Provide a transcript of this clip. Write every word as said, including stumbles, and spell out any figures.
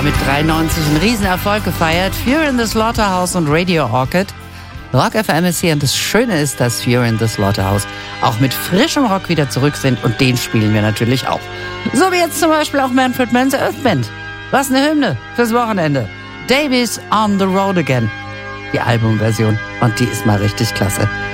mit dreiundneunzig einen Riesenerfolg gefeiert. Fear in the Slaughterhouse und Radio Orchid. Rock F M ist hier und das Schöne ist, dass Fear in the Slaughterhouse auch mit frischem Rock wieder zurück sind und den spielen wir natürlich auch. So wie jetzt zum Beispiel auch Manfred Mann's Earth Band. Was eine Hymne fürs Wochenende. Davies on the Road Again. Die Albumversion und die ist mal richtig klasse.